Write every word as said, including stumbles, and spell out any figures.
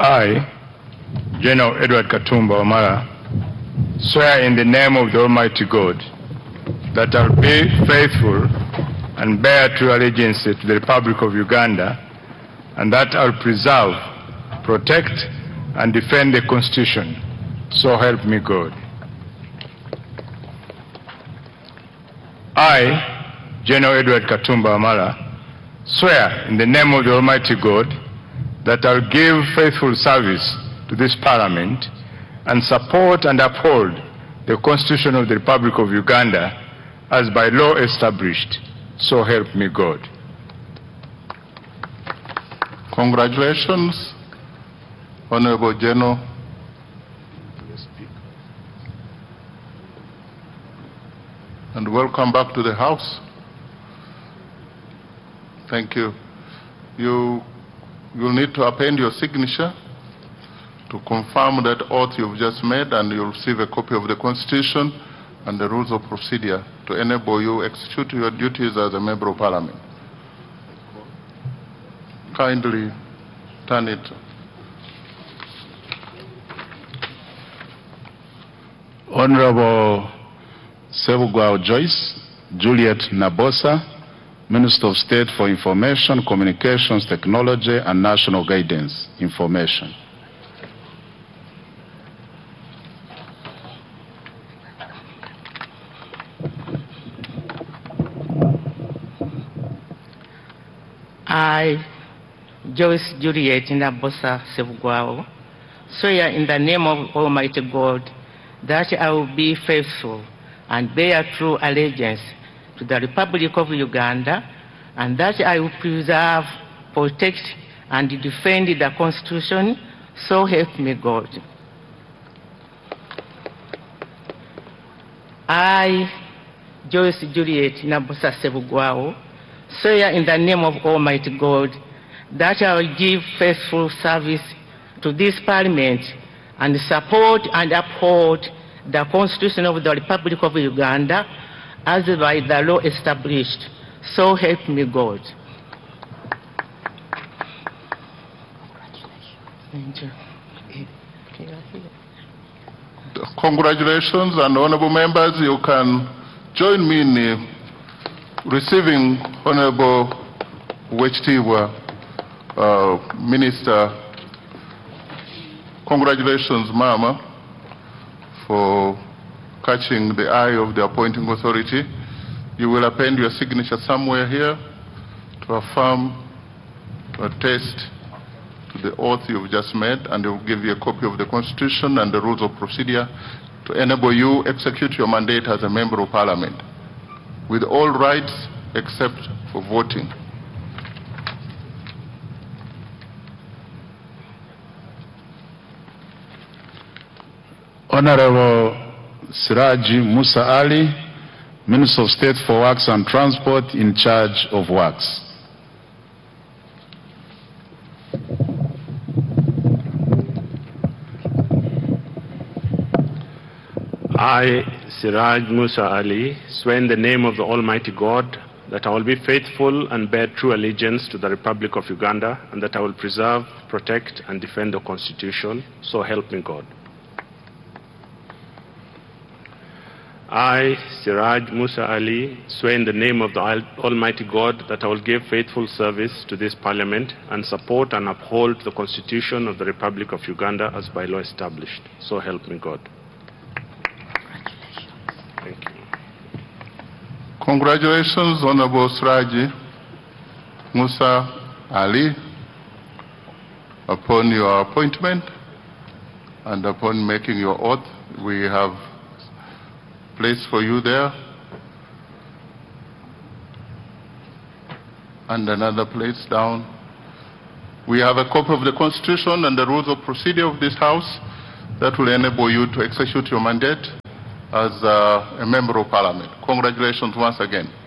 I, General Edward Katumba Wamala, swear in the name of the Almighty God that I will be faithful and bear true allegiance to the Republic of Uganda, and that I will preserve, protect, and defend the Constitution. So help me God. I, General Edward Katumba Wamala, swear in the name of the Almighty God that I will give faithful service to this Parliament and support and uphold the Constitution of the Republic of Uganda as by law established. So help me God. Congratulations, Honorable General. And welcome back to the House. Thank you. You will need to append your signature to confirm that oath you've just made, and you'll receive a copy of the Constitution and the rules of procedure to enable you execute your duties as a member of Parliament. Kindly turn it. Honorable Sebugwao Joyce Juliet Nabosa, Minister of State for Information, Communications, Technology, and National Guidance Information. I, Joyce Juliet Nabosa Sebugwao, swear in the name of Almighty God that I will be faithful and bear true allegiance to the Republic of Uganda, and that I will preserve, protect, and defend the Constitution. So help me God. I, Joyce Juliet Nabosa Sebugwao, swear in the name of Almighty God that I will give faithful service to this Parliament and support and uphold the Constitution of the Republic of Uganda as by the law established. So help me God. Congratulations, and honorable members, you can join me in uh, receiving Honorable Wechitiibwa, uh, Minister. Congratulations, Mama, for catching the eye of the appointing authority. You will append your signature somewhere here to affirm, to attest to the oath you've just made, and they will give you a copy of the Constitution and the rules of procedure to enable you execute your mandate as a member of Parliament with all rights except for voting. Honorable Siraji Musa Ali, Minister of State for Works and Transport, in charge of works. I, Siraj Musa Ali, swear in the name of the Almighty God that I will be faithful and bear true allegiance to the Republic of Uganda, and that I will preserve, protect, and defend the Constitution. So help me God. I, Siraj Musa Ali, swear in the name of the Almighty God that I will give faithful service to this Parliament and support and uphold the Constitution of the Republic of Uganda as by law established. So help me God. Thank you. Congratulations, Honorable Siraji Musa Ali, upon your appointment and upon making your oath. We have place for you there, and another place down. We have a copy of the Constitution and the rules of procedure of this House that will enable you to execute your mandate as uh, a member of Parliament. Congratulations once again.